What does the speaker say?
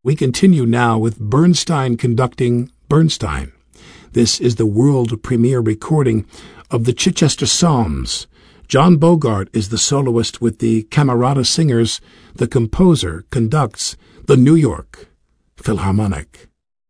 We continue now with Bernstein conducting Bernstein. This is the world premiere recording of the Chichester Psalms. John Bogart is the soloist with the Camerata Singers. The composer conducts the New York Philharmonic.